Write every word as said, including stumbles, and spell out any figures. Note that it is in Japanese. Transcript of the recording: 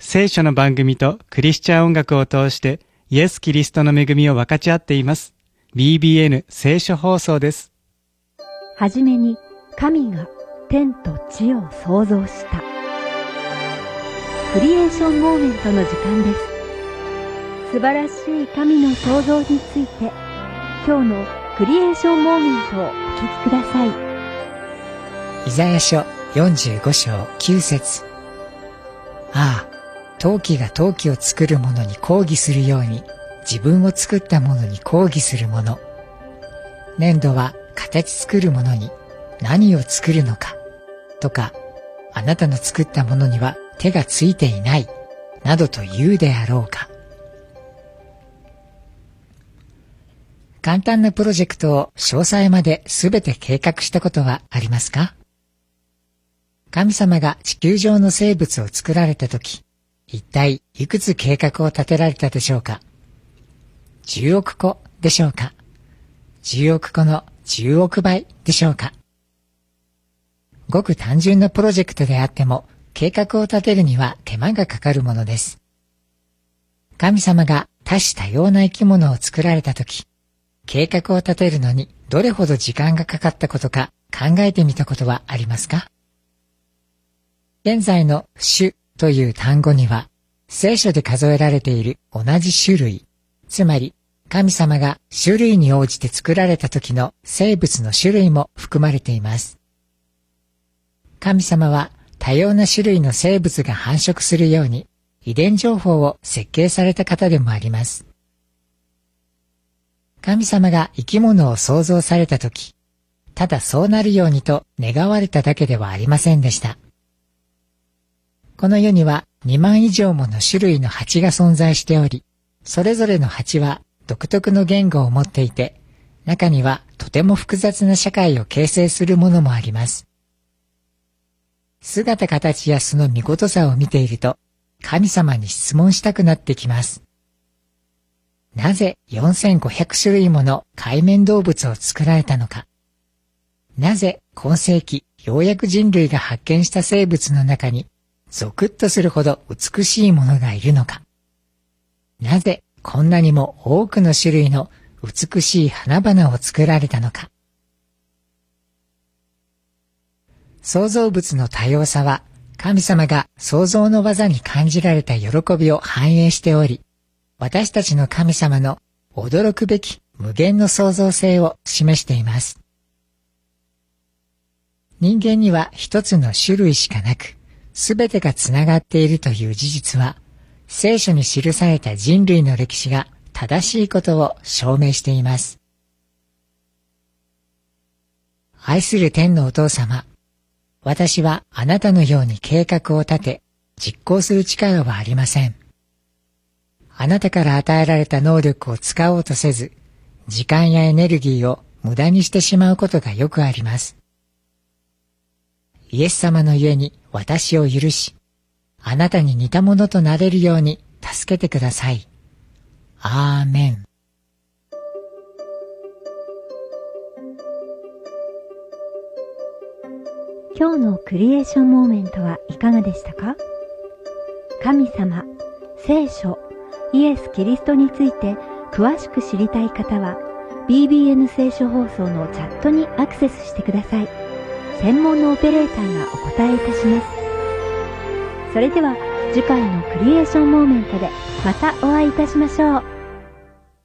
聖書の番組とクリスチャン音楽を通してイエス・キリストの恵みを分かち合っています。ビービーエヌ 聖書放送です。 はじめに神が天と地を創造した。クリエーションモーメントの時間です。素晴らしい神の創造について、今日のクリエーションモーメントをお聞きください。 イザヤ書よんじゅうご章きゅう節。ああ、陶器が陶器を作る者に抗議するように、自分を作った者に抗議する者。粘土は形作る者に何を作るのか、とか、あなたの作ったものには手がついていない、などと言うであろうか。簡単なプロジェクトを詳細まで全て計画したことはありますか？神様が地球上の生物を作られたとき、一体いくつ計画を立てられたでしょうか？じゅうおくこでしょうか？じゅうおくこのじゅうおくばいでしょうか？ごく単純なプロジェクトであっても、計画を立てるには手間がかかるものです。神様が多種多様な生き物を作られたとき、計画を立てるのにどれほど時間がかかったことか考えてみたことはありますか？現在の種という単語には、聖書で数えられている同じ種類、つまり神様が種類に応じて作られた時の生物の種類も含まれています。神様は多様な種類の生物が繁殖するように遺伝情報を設計された方でもあります。神様が生き物を創造されたとき、ただそうなるようにと願われただけではありませんでした。この世にはにまん以上もの種類の蜂が存在しており、それぞれの蜂は独特の言語を持っていて、中にはとても複雑な社会を形成するものもあります。姿形やその見事さを見ていると、神様に質問したくなってきます。なぜよんせんごひゃくしゅるいもの海面動物を作られたのか。なぜ今世紀ようやく人類が発見した生物の中にゾクッとするほど美しいものがいるのか。なぜこんなにも多くの種類の美しい花々を作られたのか。創造物の多様さは神様が創造の技に感じられた喜びを反映しており、私たちの神様の驚くべき無限の創造性を示しています。人間には一つの種類しかなく、すべてがつながっているという事実は、聖書に記された人類の歴史が正しいことを証明しています。愛する天のお父様、私はあなたのように計画を立て、実行する力はありません。あなたから与えられた能力を使おうとせず、時間やエネルギーを無駄にしてしまうことがよくあります。イエス様のゆえに私を許し、あなたに似たものとなれるように助けてください。アーメン。 今日のクリエーションモーメントはいかがでしたか？神様、聖書、イエス・キリストについて詳しく知りたい方は ビービーエヌ 聖書放送のチャットにアクセスしてください。専門のオペレーターがお答えいたします。それでは次回のクリエーションモーメントでまたお会いいたしましょう。